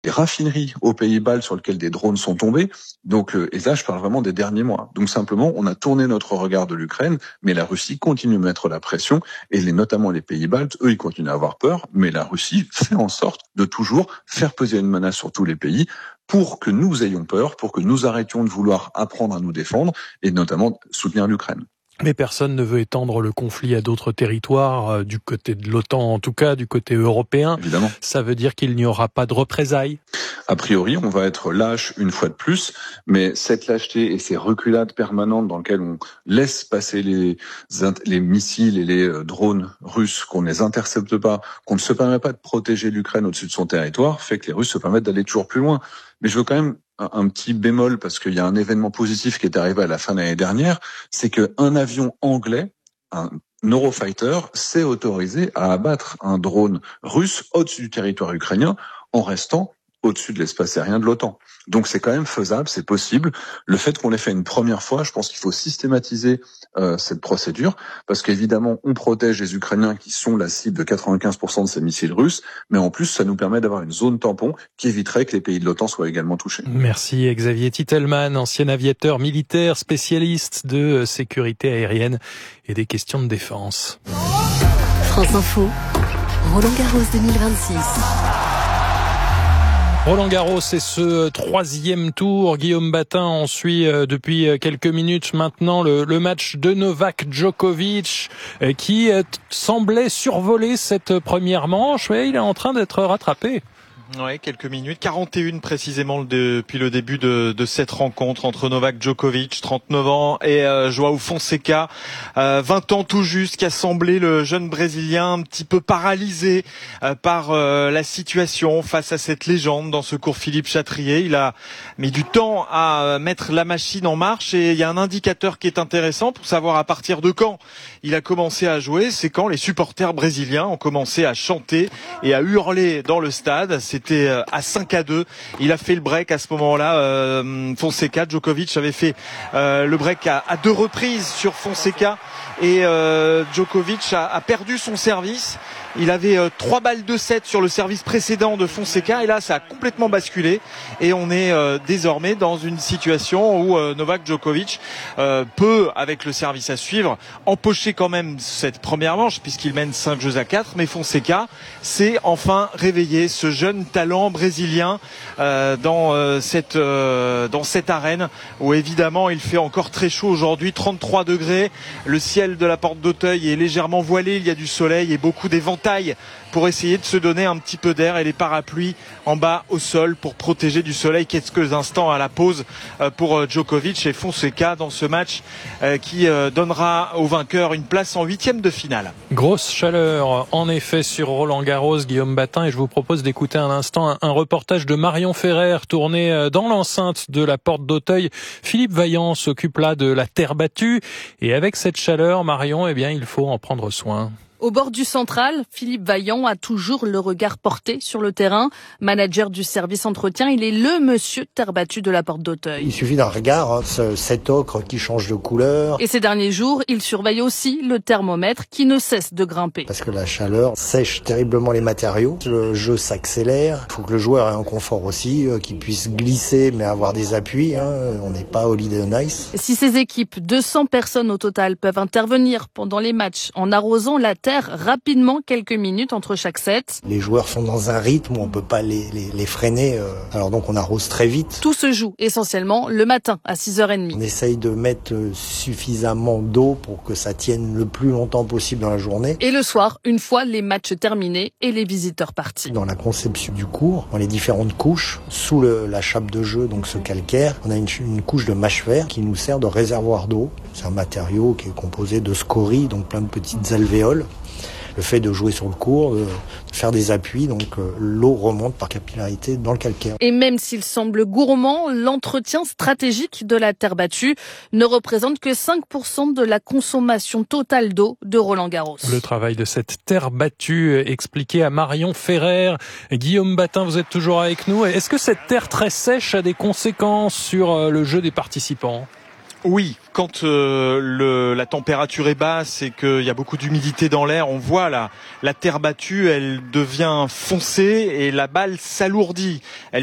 raffineries aux Pays-Bas sur lesquelles des drones sont tombés. Donc, et là, je parle vraiment des derniers mois. Donc, simplement, on a tourné notre regard de l'Ukraine, mais la Russie continue de mettre la pression, et notamment les Pays-Bas, eux, ils continuent à avoir peur, mais la Russie fait en sorte de toujours faire peser une menace sur tous les pays pour que nous ayons peur, pour que nous arrêtions de vouloir apprendre à nous défendre, et notamment soutenir l'Ukraine. Mais personne ne veut étendre le conflit à d'autres territoires, du côté de l'OTAN en tout cas, du côté européen. Évidemment. Ça veut dire qu'il n'y aura pas de représailles? A priori, on va être lâche une fois de plus, mais cette lâcheté et ces reculades permanentes dans lesquelles on laisse passer les missiles et les drones russes, qu'on ne les intercepte pas, qu'on ne se permet pas de protéger l'Ukraine au-dessus de son territoire, fait que les Russes se permettent d'aller toujours plus loin. Mais je veux quand même un petit bémol, parce qu'il y a un événement positif qui est arrivé à la fin de l'année dernière, c'est qu'un avion anglais, un Eurofighter, s'est autorisé à abattre un drone russe au-dessus du territoire ukrainien en restant au-dessus de l'espace aérien de l'OTAN. Donc c'est quand même faisable, c'est possible. Le fait qu'on l'ait fait une première fois, je pense qu'il faut systématiser cette procédure, parce qu'évidemment, on protège les Ukrainiens qui sont la cible de 95% de ces missiles russes, mais en plus, ça nous permet d'avoir une zone tampon qui éviterait que les pays de l'OTAN soient également touchés. Merci Xavier Titelman, ancien aviateur militaire, spécialiste de sécurité aérienne et des questions de défense. France Info, Roland-Garros 2026. Roland-Garros, c'est ce 3e tour. Guillaume Batin en suit depuis quelques minutes maintenant le match de Novak Djokovic qui semblait survoler cette première manche. Ouais, il est en train d'être rattrapé. Ouais, quelques minutes, 41 précisément depuis le début de cette rencontre entre Novak Djokovic, 39 ans, et João Fonseca, 20 ans tout juste, qui a semblé le jeune Brésilien un petit peu paralysé par la situation face à cette légende dans ce cours Philippe Chatrier. Il a mis du temps à mettre la machine en marche, et il y a un indicateur qui est intéressant pour savoir à partir de quand il a commencé à jouer. C'est quand les supporters brésiliens ont commencé à chanter et à hurler dans le stade. C'était à 5-2. Il a fait le break à ce moment-là. Fonseca, Djokovic avait fait le break à 2 reprises sur Fonseca, et Djokovic a perdu son service. Il avait 3 balles de 7 sur le service précédent de Fonseca, et là ça a complètement basculé, et on est désormais dans une situation où Novak Djokovic peut, avec le service à suivre, empocher quand même cette première manche puisqu'il mène 5-4, mais Fonseca s'est enfin réveillé, ce jeune talent brésilien dans cette arène où évidemment il fait encore très chaud aujourd'hui, 33 degrés, le ciel de la porte d'Auteuil est légèrement voilé, il y a du soleil et beaucoup d'éventails pour essayer de se donner un petit peu d'air, et les parapluies en bas au sol pour protéger du soleil. Quelques instants à la pause pour Djokovic et Fonseca dans ce match qui donnera au vainqueur une place en 8e de finale. Grosse chaleur en effet sur Roland-Garros, Guillaume Batin, et je vous propose d'écouter un instant un reportage de Marion Ferrer tourné dans l'enceinte de la porte d'Auteuil. Philippe Vaillant s'occupe là de la terre battue, et avec cette chaleur, Marion, eh bien il faut en prendre soin. Au bord du central, Philippe Vaillant a toujours le regard porté sur le terrain. Manager du service entretien, il est le monsieur terre battue de la porte d'Auteuil. Il suffit d'un regard, cet ocre qui change de couleur. Et ces derniers jours, il surveille aussi le thermomètre qui ne cesse de grimper. Parce que la chaleur sèche terriblement les matériaux, le jeu s'accélère. Il faut que le joueur ait un confort aussi, qu'il puisse glisser mais avoir des appuis. On n'est pas Holiday on Ice. Si ces équipes, 200 personnes au total, peuvent intervenir pendant les matchs en arrosant la terre rapidement, quelques minutes entre chaque set. Les joueurs sont dans un rythme où on peut pas les freiner, alors donc on arrose très vite. Tout se joue essentiellement le matin à 6h30. On essaye de mettre suffisamment d'eau pour que ça tienne le plus longtemps possible dans la journée. Et le soir, une fois les matchs terminés et les visiteurs partis. Dans la conception du cours, dans les différentes couches, sous la chape de jeu, donc ce calcaire, on a une couche de mâche fer qui nous sert de réservoir d'eau. C'est un matériau qui est composé de scories, donc plein de petites alvéoles. Le fait de jouer sur le court, de faire des appuis, donc l'eau remonte par capillarité dans le calcaire. Et même s'il semble gourmand, l'entretien stratégique de la terre battue ne représente que 5% de la consommation totale d'eau de Roland-Garros. Le travail de cette terre battue expliqué à Marion Ferrer. Guillaume Batin, vous êtes toujours avec nous. Est-ce que cette terre très sèche a des conséquences sur le jeu des participants ? Oui, quand la température est basse et qu'il y a beaucoup d'humidité dans l'air, on voit la terre battue, elle devient foncée et la balle s'alourdit. Elle